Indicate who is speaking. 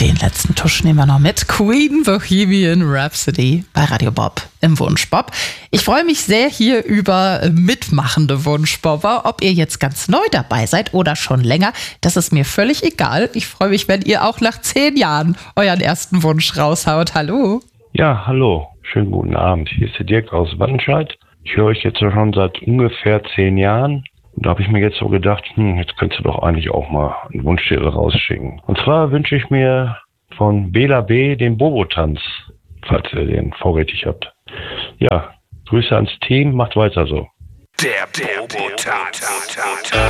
Speaker 1: Den letzten Tusch nehmen wir noch mit. Queen Bohemian Rhapsody bei Radio Bob im Wunschbob. Ich freue mich sehr hier über mitmachende Wunschbobber. Ob ihr jetzt ganz neu dabei seid oder schon länger, das ist mir völlig egal. Ich freue mich, wenn ihr auch nach 10 Jahren euren ersten Wunsch raushaut. Hallo.
Speaker 2: Ja, hallo. Schönen guten Abend. Hier ist der Dirk aus Wattenscheid. Ich höre euch jetzt schon seit ungefähr 10 Jahren. Und da habe ich mir jetzt so gedacht, jetzt könntest du doch eigentlich auch mal einen Wunschtitel rausschicken. Und zwar wünsche ich mir von Bela B. den Bobo-Tanz, falls ihr den vorrätig habt. Ja, Grüße ans Team, macht weiter so.
Speaker 3: Der Bobo-Tanz.